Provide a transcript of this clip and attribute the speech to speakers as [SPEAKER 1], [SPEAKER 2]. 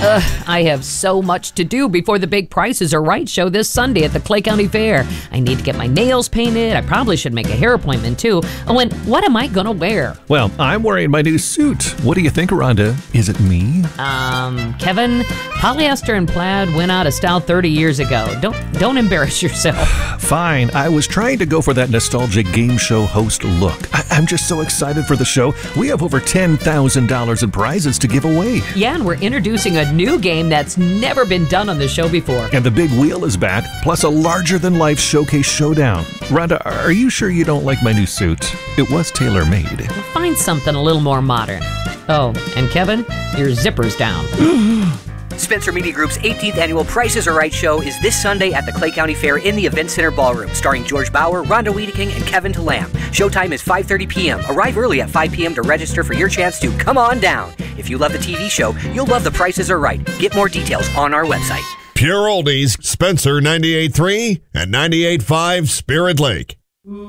[SPEAKER 1] I have so much to do before the big Prices Are Right show this Sunday at the Clay County Fair. I need to get my nails painted. I probably should make a hair appointment too. Oh, and what am I gonna wear?
[SPEAKER 2] Well, I'm wearing my new suit. What do you think, Rhonda? Is it me?
[SPEAKER 1] Kevin, polyester and plaid went out of style 30 years ago. Don't embarrass yourself.
[SPEAKER 2] Fine. I was trying to go for that nostalgic game show host look. I'm just so excited for the show. We have over $10,000 in prizes to give away.
[SPEAKER 1] Yeah, and we're introducing a new game that's never been done on the show before.
[SPEAKER 2] And the big wheel is back, plus a larger-than-life showcase showdown. Rhonda, are you sure you don't like my new suit? It was tailor-made.
[SPEAKER 1] We'll find something a little more modern. Oh, and Kevin, your zipper's down.
[SPEAKER 3] Spencer Media Group's 18th annual Prices Are Right show is this Sunday at the Clay County Fair in the Event Center Ballroom, starring George Bauer, Rhonda Wiedeking, and Kevin DeLam. Showtime is 5:30 p.m. Arrive early at 5 p.m. to register for your chance to come on down. If you love the TV show, you'll love the Prices Are Right. Get more details on our website.
[SPEAKER 4] Pure Oldies, Spencer 98.3 and 98.5 Spirit Lake.